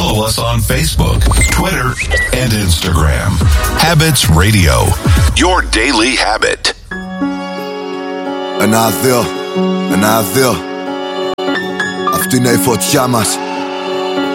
Follow us on Facebook, Twitter, and Instagram. Habits Radio, your daily habit. Ανάδεω, αυτοί είναι οι φωτιά μας.